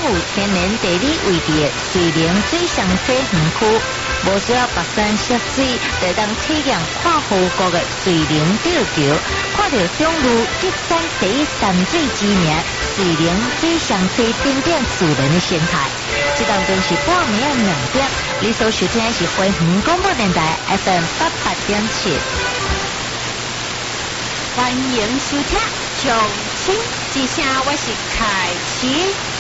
有天然地理位置的水灵水上水园区，无需要跋山涉水，就当体验看湖国的水灵吊桥，看到上路吉山第一山水知名水灵水上水顶点自然的生态。这当中是半暝的2点，你所收听的是花园广播电台 FM88.7。 欢迎收听，从请之声，我是凯奇。